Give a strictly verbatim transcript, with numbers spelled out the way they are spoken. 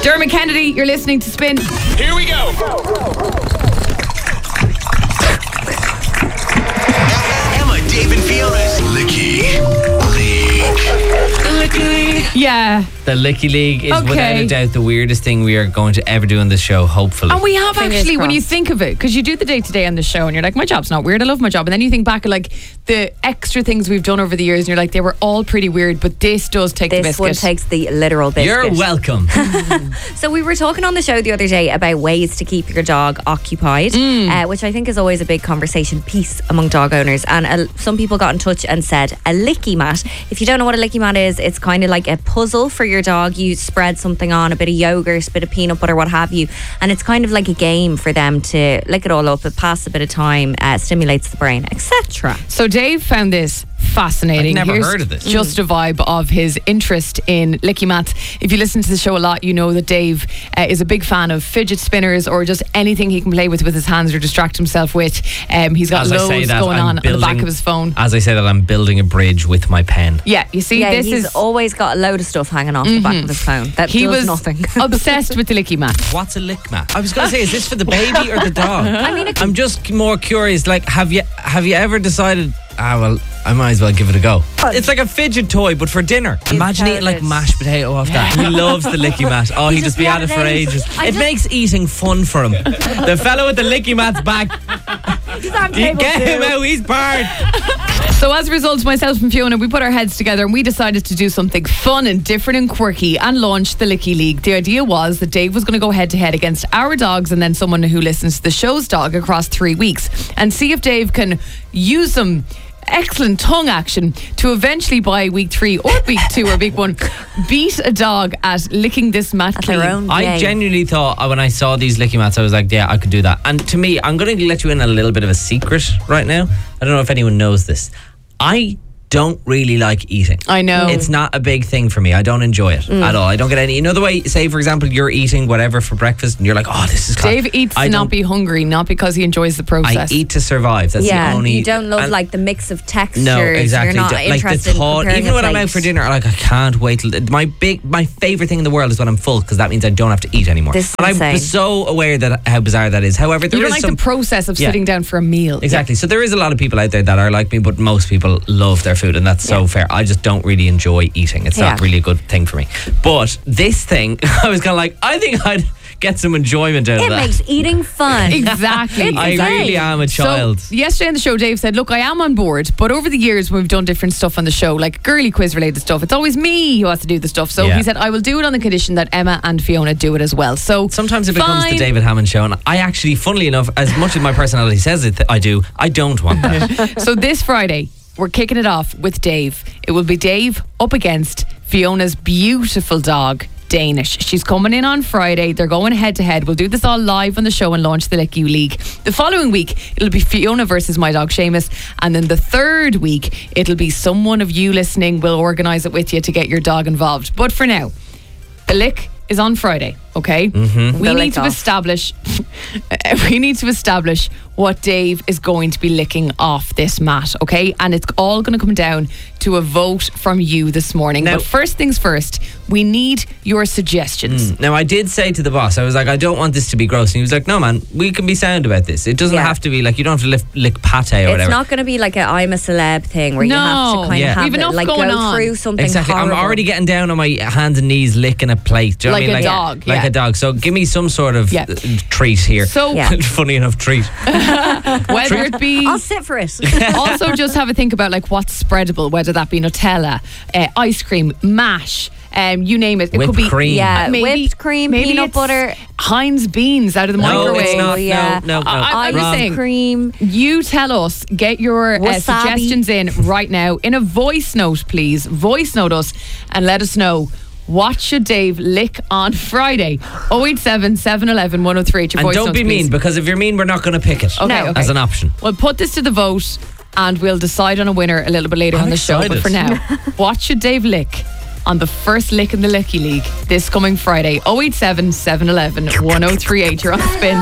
Dermot Kennedy, you're listening to Spin. Here we go. Emma, Dave and Fiona's Licky League. Licky League. Yeah. The Licky League is Okay. without a doubt the weirdest thing we are going to ever do on this show, hopefully. And we have Fingers actually, when you crossed. think of it, because you do the day-to-day on the show and you're like, my job's not weird, I love my job. And then you think back at like the extra things we've done over the years and you're like, they were all pretty weird, but this does take the This biscuit. one takes the literal biscuit. You're welcome. So we were talking on the show the other day about ways to keep your dog occupied, uh, which I think is always a big conversation piece among dog owners. And uh, some people got in touch and said a licky mat. If you don't know what a licky mat is, it's kind of like a puzzle for your dog. You spread something on, a bit of yogurt, a bit of peanut butter, what have you, and it's kind of like a game for them to lick it all up. It passes a bit of time, uh, stimulates the brain, et cetera. So Dave found this fascinating. I've never Here's heard of this. Just a vibe of his interest in licky mats. If you listen to the show a lot, you know that Dave uh, is a big fan of fidget spinners or just anything he can play with with his hands or distract himself with. Um, he's got As I say loads that, going I'm on on the back building- of his phone. As I say that, I'm building a bridge with my pen. Yeah, you see, Yeah, this he's is. always got a load of stuff hanging off the back of his phone that He does was nothing. obsessed with the licky mat. What's a lick mat? I was going to say, is this for the baby or the dog? I mean, it could- I'm just more curious. Like, have you have you ever decided? Ah, well, I might as well give it a go. It's like a fidget toy, but for dinner. Imagine eating like inherited. mashed potato off that. He loves the licky mat. Oh, he'd just be at it for ages. I It just- makes eating fun for him. The fellow with the licky mat's back. You get him out. He's barred. So as a result, myself and Fiona, we put our heads together and we decided to do something fun and different and quirky and launch the Licky League. The idea was that Dave was going to go head to head against our dogs and then someone who listens to the show's dog across three weeks and see if Dave can use some excellent tongue action to eventually by week three or week two or week one beat a dog at licking this mat At clean. their own I game. genuinely thought uh, when I saw these licky mats, I was like, yeah, I could do that. And to me, I'm going to let you in a little bit of a secret right now. I don't know if anyone knows this. I don't really like eating. I know. It's not a big thing for me. I don't enjoy it at all. I don't get any. You know the way, say for example, you're eating whatever for breakfast and you're like, oh, this is class. Dave eats I to not don't- be hungry, not because he enjoys the I process. eat to survive. That's yeah, the only. you don't love and- like the mix of textures. No, exactly. You're not like the interested in thought, preparing even a when I'm plate. out for dinner, like I can't wait till my big, my favorite thing in the world is when I'm full because that means I don't have to eat anymore. This is and I'm insane. so aware that how bizarre that is. However, there you don't is like some the process of Yeah. sitting down for a meal. exactly. So there is a lot of people out there that are like me, but most people love their food, and that's so Yeah. fair. I just don't really enjoy eating. It's not Yeah. really a good thing for me. But this thing, I was kind of like, I think I'd get some enjoyment out It of that. makes eating fun. Exactly. It's I insane. really am a child. So yesterday on the show, Dave said, look, I am on board, but over the years when we've done different stuff on the show, like girly quiz related stuff, it's always me who has to do the stuff. So Yeah. he said, I will do it on the condition that Emma and Fiona do it as well. So Sometimes it becomes fine. the David Hammond show, and I actually, funnily enough, as much as my personality says it, I do, I don't want that. So this Friday, we're kicking it off with Dave. It will be Dave up against Fiona's beautiful dog, Danish. She's coming in on Friday. They're going head to head. We'll do this all live on the show and launch the Licky League. The following week, it'll be Fiona versus my dog Seamus. And then the third week, it'll be someone of you listening will organise it with you to get your dog involved. But for now, the lick is on Friday, okay? Mm-hmm. We The need lick to off. establish we need to establish what Dave is going to be licking off this mat, okay? And it's all going to come down to a vote from you this morning. Now- but first things first, we need your suggestions. Now, I did say to the boss, I was like, I don't want this to be gross. And he was like, no, man, we can be sound about this. It doesn't Yeah. have to be like, you don't have to lick, lick pate or It's whatever. not going to be like a I'm a celeb thing where you have No. to kind Yeah. of have We've it, enough like going go on. through something Exactly. horrible. I'm already getting down on my hands and knees licking a plate. Do you know Like what I mean? a dog, Like yeah. a dog. So give me some sort of Yeah. uh, treat here. So Yeah. Funny enough, treat. whether it be... I'll sit for it. also just have a think about like what's spreadable, whether that be Nutella, uh, ice cream, mash, um, you name it. It Whipped could be cream. Yeah, maybe- whipped cream, maybe peanut it's butter. Heinz beans out of the No, microwave. it's not. yeah. No, no, no. I- I'm just Wrong. saying. cream. You tell us, get your uh, Wasabi. suggestions in right now in a voice note, please. Voice note us and let us know. What should Dave lick on Friday? oh eight seven, seven one one, one oh three eight. Your And voice don't notes, be mean, please. because if you're mean, we're not going to pick it Okay, No. okay. as an option. We'll put this to the vote and we'll decide on a winner a little bit later I'm on the show. But excited. for now, what should Dave lick on the first lick in the Licky League this coming Friday? oh eight seven, seven one one, one oh three eight. You're on Spin.